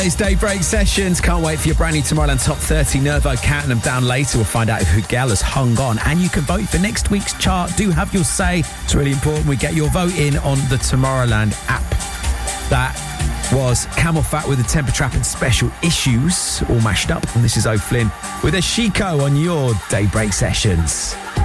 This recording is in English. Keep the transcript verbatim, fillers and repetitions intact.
It's Daybreak Sessions. Can't wait for your brand new Tomorrowland Top thirty. Nervo counting them down later. We'll find out if Hugel has hung on. And you can vote for next week's chart. Do have your say. It's really important we get your vote in on the Tomorrowland app. That was Camel Fat with the Temper Trap and Special Issues all mashed up. And this is O'Flynn with a Chico on your Daybreak Sessions.